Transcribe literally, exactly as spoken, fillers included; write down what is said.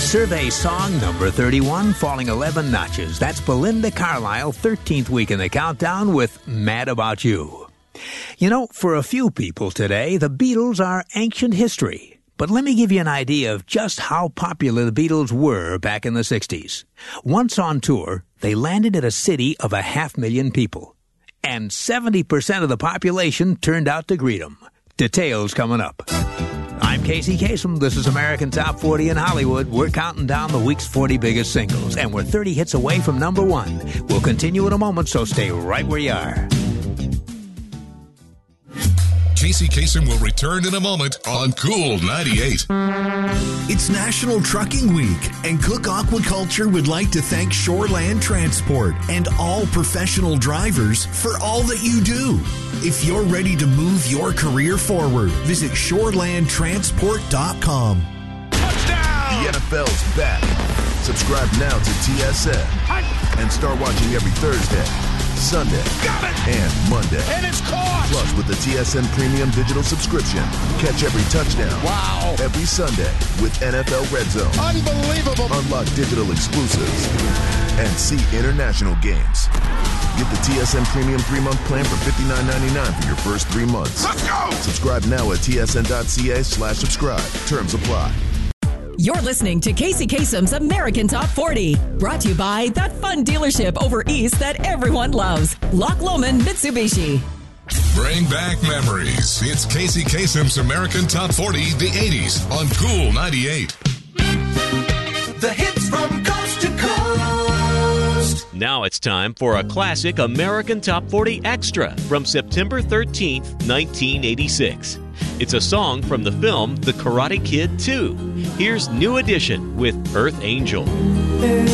Survey song number thirty-one, falling eleven notches. That's Belinda Carlisle, thirteenth week in the countdown with Mad About You. You know, for a few people today, the Beatles are ancient history. But let me give you an idea of just how popular the Beatles were back in the sixties. Once on tour, they landed at a city of a half million people. And seventy percent of the population turned out to greet them. Details coming up. I'm Casey Kasem. This is American Top forty in Hollywood. We're counting down the week's forty biggest singles, and we're thirty hits away from number one. We'll continue in a moment, so stay right where you are. Casey Kasem will return in a moment on Cool ninety-eight. It's National Trucking Week, and Cook Aquaculture would like to thank Shoreland Transport and all professional drivers for all that you do. If you're ready to move your career forward, visit shoreland transport dot com. Touchdown! The N F L's back. Subscribe now to T S N and start watching every Thursday, Sunday, Got it! and Monday. And it's caught! Plus, with the T S N Premium Digital Subscription, catch every touchdown. Wow! Every Sunday with N F L Red Zone. Unbelievable! Unlock digital exclusives and see international games. Get the T S N Premium three-month plan for fifty-nine ninety-nine for your first three months. Let's go! Subscribe now at tsn.ca slash subscribe. Terms apply. You're listening to Casey Kasem's American Top forty, brought to you by that fun dealership over east that everyone loves, Loch Lomond Mitsubishi. Bring back memories. It's Casey Kasem's American Top forty, the eighties on Cool ninety-eight. The hits from coast to coast. Now it's time for a classic American Top forty Extra from September thirteenth, nineteen eighty-six. It's a song from the film The Karate Kid two. Here's New Edition with Earth Angel.